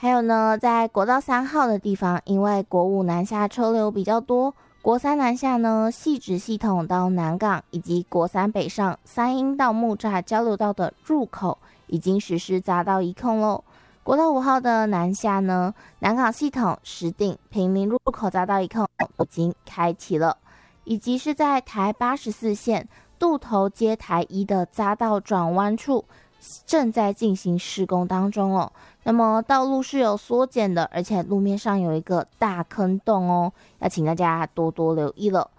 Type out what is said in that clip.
还有呢，在国道3号的地方，因为国5南下车流比较多，国3南下呢，汐止系统到南港以及国3北上三鶯到木栅交流道的入口已经实施匝道移控喽。国道5号的南下呢，南港系统石碇、平林入口匝道移控已经开启了，以及是在台84线渡头接台1的匝道转弯处正在进行施工当中哦。那么道路是有缩减的，而且路面上有一个大坑洞哦，要请大家多多留意了。